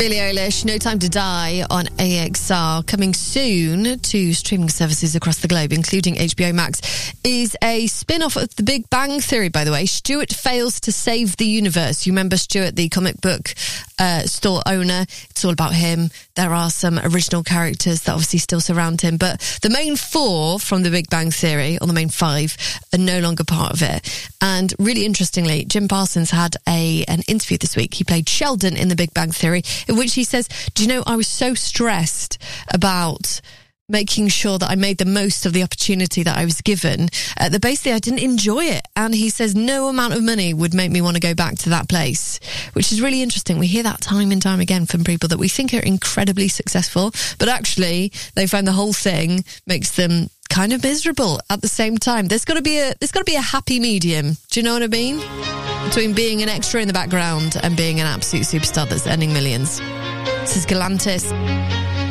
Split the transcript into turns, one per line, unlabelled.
Billie Eilish, No Time to Die on AXR, coming soon to streaming services across the globe, including HBO Max, is a spin-off of The Big Bang Theory, by the way. Stuart fails to save the universe. You remember Stuart, the comic book store owner? It's all about him. There are some original characters that obviously still surround him, but the main four from The Big Bang Theory, or the main five, are no longer part of it. And really interestingly, Jim Parsons had an interview this week. He played Sheldon in The Big Bang Theory, in which he says, do you know, I was so stressed about making sure that I made the most of the opportunity that I was given, that basically I didn't enjoy it. And he says no amount of money would make me want to go back to that place, which is really interesting. We hear that time and time again from people that we think are incredibly successful, but actually they find the whole thing makes them kind of miserable at the same time. There's got to be a happy medium. Do you know what I mean? Between being an extra in the background and being an absolute superstar that's earning millions. This is Galantis.